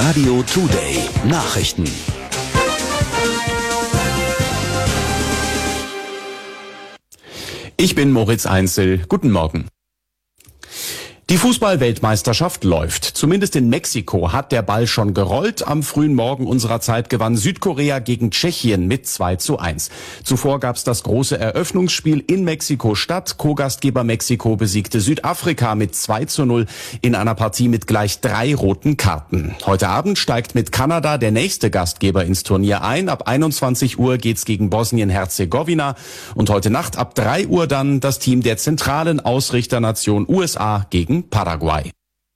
Radio Today Nachrichten. Ich bin Moritz Einzel. Guten Morgen. Die Fußball-Weltmeisterschaft läuft. Zumindest in Mexiko hat der Ball schon gerollt. Am frühen Morgen unserer Zeit gewann Südkorea gegen Tschechien mit 2:1. Zuvor gab's das große Eröffnungsspiel in Mexiko-Stadt. Co-Gastgeber Mexiko besiegte Südafrika mit 2:0 in einer Partie mit gleich 3 roten Karten. Heute Abend steigt mit Kanada der nächste Gastgeber ins Turnier ein. Ab 21 Uhr geht's gegen Bosnien-Herzegowina. Und heute Nacht ab 3 Uhr dann das Team der zentralen Ausrichternation USA gegen Paraguay.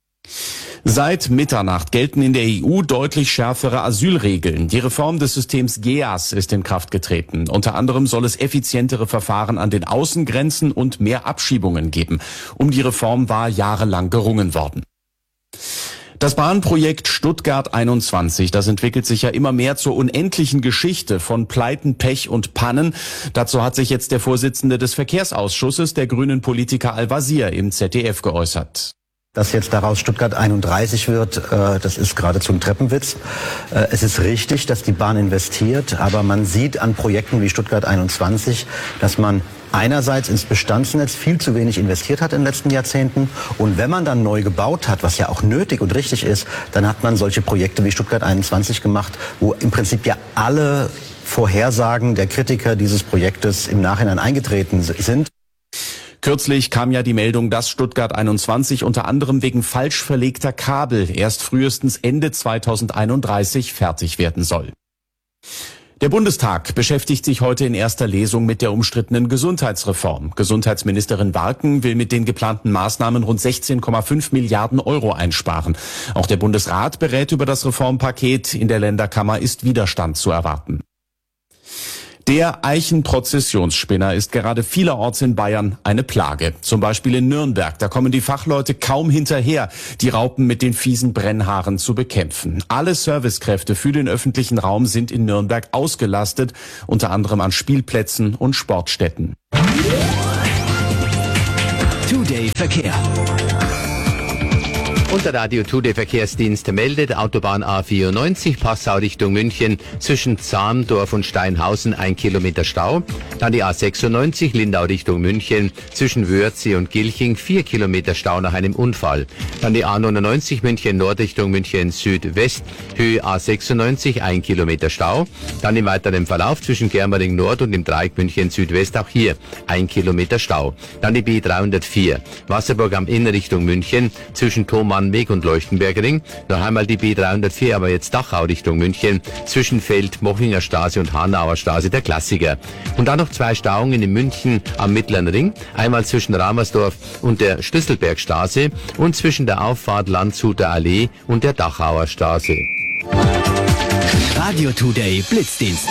Seit Mitternacht gelten in der EU deutlich schärfere Asylregeln. Die Reform des Systems GEAS ist in Kraft getreten. Unter anderem soll es effizientere Verfahren an den Außengrenzen und mehr Abschiebungen geben. Um die Reform war jahrelang gerungen worden. Das Bahnprojekt Stuttgart 21, das entwickelt sich ja immer mehr zur unendlichen Geschichte von Pleiten, Pech und Pannen. Dazu hat sich jetzt der Vorsitzende des Verkehrsausschusses, der grünen Politiker Al-Wazir, im ZDF geäußert. Dass jetzt daraus Stuttgart 31 wird, das ist geradezu ein Treppenwitz. Es ist richtig, dass die Bahn investiert, aber man sieht an Projekten wie Stuttgart 21, dass man einerseits ins Bestandsnetz viel zu wenig investiert hat in den letzten Jahrzehnten. Und wenn man dann neu gebaut hat, was ja auch nötig und richtig ist, dann hat man solche Projekte wie Stuttgart 21 gemacht, wo im Prinzip ja alle Vorhersagen der Kritiker dieses Projektes im Nachhinein eingetreten sind. Kürzlich kam ja die Meldung, dass Stuttgart 21 unter anderem wegen falsch verlegter Kabel erst frühestens Ende 2031 fertig werden soll. Der Bundestag beschäftigt sich heute in erster Lesung mit der umstrittenen Gesundheitsreform. Gesundheitsministerin Warken will mit den geplanten Maßnahmen rund 16,5 Milliarden Euro einsparen. Auch der Bundesrat berät über das Reformpaket. In der Länderkammer ist Widerstand zu erwarten. Der Eichenprozessionsspinner ist gerade vielerorts in Bayern eine Plage. Zum Beispiel in Nürnberg. Da kommen die Fachleute kaum hinterher, die Raupen mit den fiesen Brennhaaren zu bekämpfen. Alle Servicekräfte für den öffentlichen Raum sind in Nürnberg ausgelastet, unter anderem an Spielplätzen und Sportstätten. Today Verkehr. Und der Radio Today Verkehrsdienst meldet, Autobahn A94, Passau Richtung München, zwischen Zahndorf und Steinhausen 1 Kilometer Stau. Dann die A96, Lindau Richtung München, zwischen Wörthsee und Gilching 4 Kilometer Stau nach einem Unfall. Dann die A99, München Nord Richtung München Südwest, Höhe A96 1 Kilometer Stau. Dann im weiteren Verlauf zwischen Germering Nord und dem Dreieck München Südwest auch hier 1 Kilometer Stau. Dann die B304, Wasserburg am Inn Richtung München, zwischen Thomann und Leuchtenbergring. Noch einmal die B304, aber jetzt Dachau Richtung München, zwischen Feld-Mochinger Straße und Hanauer Straße, der Klassiker. Und dann noch 2 Stauungen in München am Mittleren Ring, einmal zwischen Ramersdorf und der Schlüsselbergstraße und zwischen der Auffahrt Landshuter Allee und der Dachauer Straße. Radio Today Blitzdienst.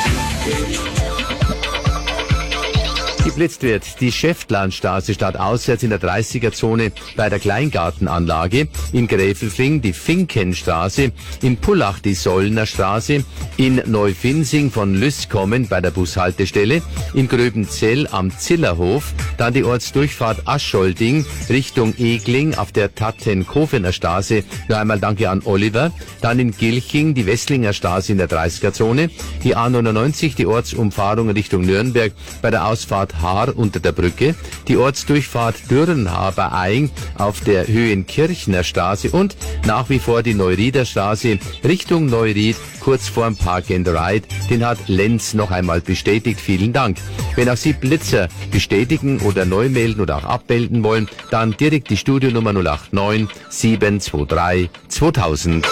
Geblitzt wird die Schäftlarnstraße stadtauswärts in der 30er-Zone bei der Kleingartenanlage, in Gräfelfing die Finkenstraße, in Pullach die Sollner Straße, in Neufinsing von Lüss kommend bei der Bushaltestelle, in Gröbenzell am Zillerhof, dann die Ortsdurchfahrt Ascholdding Richtung Egling auf der Tattenkofener Straße, noch einmal danke an Oliver, dann in Gilching die Wesslinger Straße in der 30er-Zone, die A99 die Ortsumfahrung Richtung Nürnberg bei der Ausfahrt Haar unter der Brücke, die Ortsdurchfahrt Dürrenhaber-Eing auf der Höhenkirchner Straße und nach wie vor die Neurieder Straße Richtung Neuried, kurz vorm Park and Ride. Den hat Lenz noch einmal bestätigt. Vielen Dank. Wenn auch Sie Blitzer bestätigen oder neu melden oder auch abmelden wollen, dann direkt die Studionummer 089 723 2000.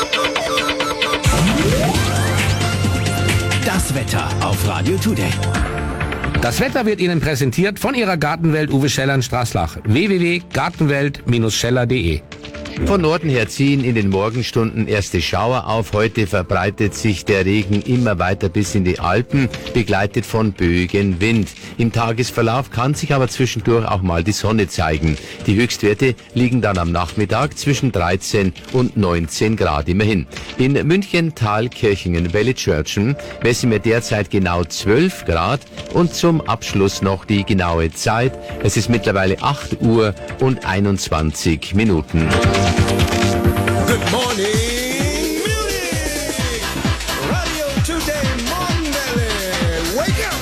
Das Wetter auf Radio Today. Das Wetter wird Ihnen präsentiert von Ihrer Gartenwelt Uwe Scheller in Straßlach. www.gartenwelt-scheller.de. Von Norden her ziehen in den Morgenstunden erste Schauer auf. Heute verbreitet sich der Regen immer weiter bis in die Alpen, begleitet von böigem Wind. Im Tagesverlauf kann sich aber zwischendurch auch mal die Sonne zeigen. Die Höchstwerte liegen dann am Nachmittag zwischen 13 und 19 Grad immerhin. In München, Thalkirchingen, Wellitzschörtchen messen wir derzeit genau 12 Grad und zum Abschluss noch die genaue Zeit. Es ist mittlerweile 8 Uhr und 21 Minuten. Good morning, today, Mondele. Wake up!